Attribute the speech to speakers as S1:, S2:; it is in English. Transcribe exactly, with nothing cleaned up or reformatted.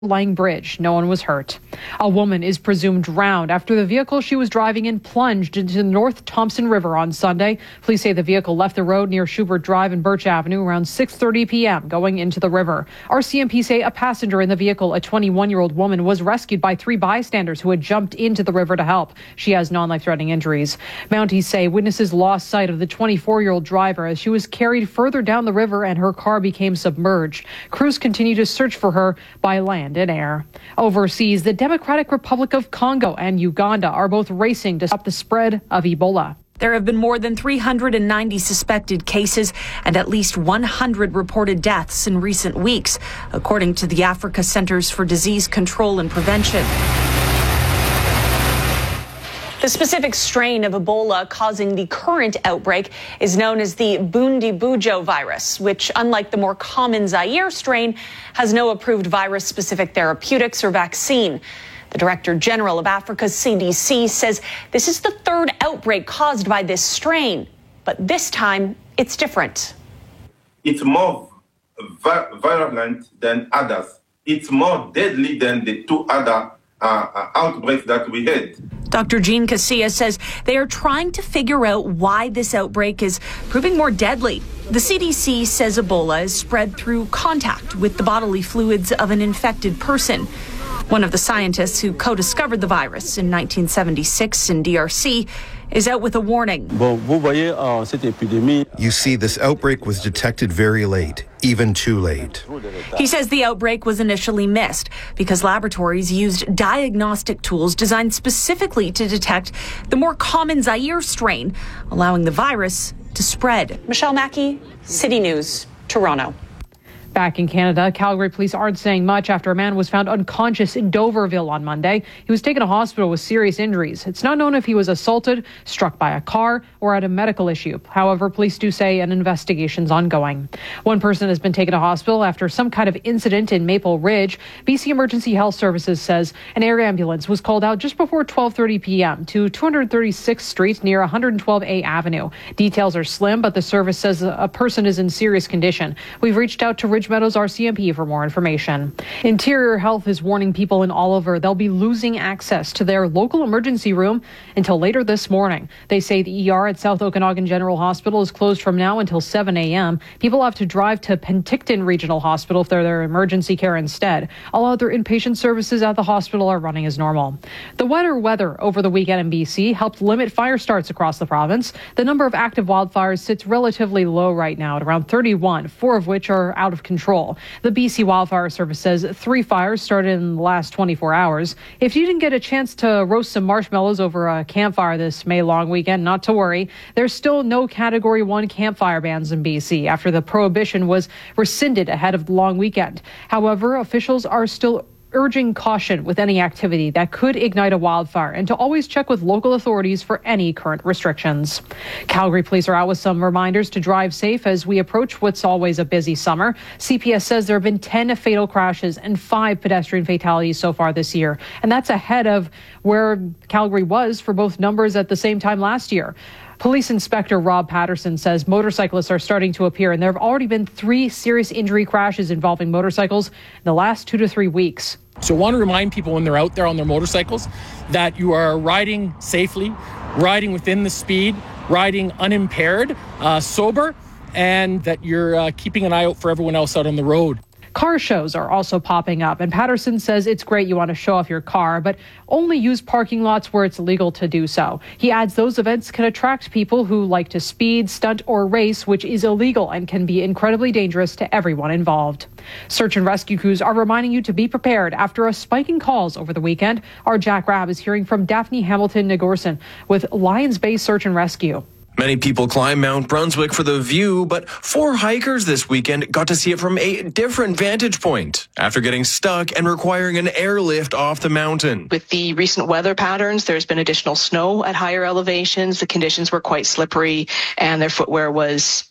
S1: Lying bridge. No one was hurt. A woman is presumed drowned after the vehicle she was driving in plunged into the North Thompson River on Sunday. Police say the vehicle left the road near Schubert Drive and Birch Avenue around six thirty p.m. going into the river. R C M P say a passenger in the vehicle, a twenty-one-year-old woman, was rescued by three bystanders who had jumped into the river to help. She has non-life-threatening injuries. Mounties say witnesses lost sight of the twenty-four-year-old driver as she was carried further down the river and her car became submerged. Crews continue to search for her by land and air. Overseas, the Democratic Republic of Congo and Uganda are both racing to stop the spread of Ebola.
S2: There have been more than three hundred ninety suspected cases and at least one hundred reported deaths in recent weeks, according to the Africa Centers for Disease Control and Prevention. The specific strain of Ebola causing the current outbreak is known as the Bundibugyo virus, which, unlike the more common Zaire strain, has no approved virus-specific therapeutics or vaccine. The Director General of Africa's C D C says this is the third outbreak caused by this strain, but this time it's different.
S3: It's more vi- virulent than others. It's more deadly than the two other uh, outbreaks that we had.
S2: Doctor Jean Casilla says they are trying to figure out why this outbreak is proving more deadly. The C D C says Ebola is spread through contact with the bodily fluids of an infected person. One of the scientists who co-discovered the virus in nineteen seventy-six in D R C is out with a warning.
S4: You see, this outbreak was detected very late, even too late.
S2: He says the outbreak was initially missed because laboratories used diagnostic tools designed specifically to detect the more common Zaire strain, allowing the virus to spread. Michelle Mackey, City News, Toronto.
S1: Back in Canada, Calgary police aren't saying much after a man was found unconscious in Doverville on Monday. He was taken to hospital with serious injuries. It's not known if he was assaulted, struck by a car, or had a medical issue. However, police do say an investigation's ongoing. One person has been taken to hospital after some kind of incident in Maple Ridge. B C Emergency Health Services says an air ambulance was called out just before twelve thirty p.m. to two thirty-sixth Street near one twelve A Avenue. Details are slim, but the service says a person is in serious condition. We've reached out to Ridge Meadows R C M P for more information. Interior Health is warning people in Oliver they'll be losing access to their local emergency room until later this morning. They say the E R at South Okanagan General Hospital is closed from now until seven a.m. People have to drive to Penticton Regional Hospital if they're their emergency care instead. All other inpatient services at the hospital are running as normal. The wetter weather over the weekend in B C helped limit fire starts across the province. The number of active wildfires sits relatively low right now at around thirty-one, four of which are out of control. The B C Wildfire Service says three fires started in the last twenty-four hours. If you didn't get a chance to roast some marshmallows over a campfire this May long weekend, not to worry. There's still no Category one campfire bans in B C after the prohibition was rescinded ahead of the long weekend. However, officials are still urging caution with any activity that could ignite a wildfire and to always check with local authorities for any current restrictions. Calgary police are out with some reminders to drive safe as we approach what's always a busy summer. C P S says there have been ten fatal crashes and five pedestrian fatalities so far this year, and that's ahead of where Calgary was for both numbers at the same time last year. Police Inspector Rob Patterson says motorcyclists are starting to appear, and there have already been three serious injury crashes involving motorcycles in the last two to three weeks.
S5: So I want to remind people when they're out there on their motorcycles that you are riding safely, riding within the speed, riding unimpaired, uh, sober, and that you're uh, keeping an eye out for everyone else out on the road.
S1: Car shows are also popping up, and Patterson says it's great you want to show off your car, but only use parking lots where it's legal to do so. He adds those events can attract people who like to speed, stunt, or race, which is illegal and can be incredibly dangerous to everyone involved. Search and rescue crews are reminding you to be prepared after a spike in calls over the weekend. Our Jack Rabb is hearing from Daphne Hamilton-Nagorson with Lions Bay Search and Rescue.
S6: Many people climb Mount Brunswick for the view, but four hikers this weekend got to see it from a different vantage point after getting stuck and requiring an airlift off the mountain.
S7: With the recent weather patterns, there's been additional snow at higher elevations. The conditions were quite slippery and their footwear was